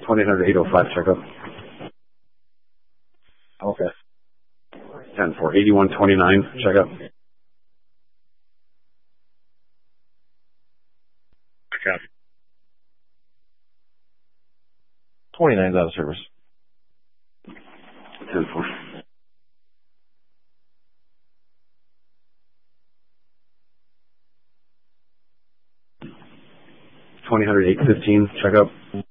2000-805, check up. Okay. 10-4, 8129, check up. Okay. 29's out of service. 10-4. 2000-815, check up.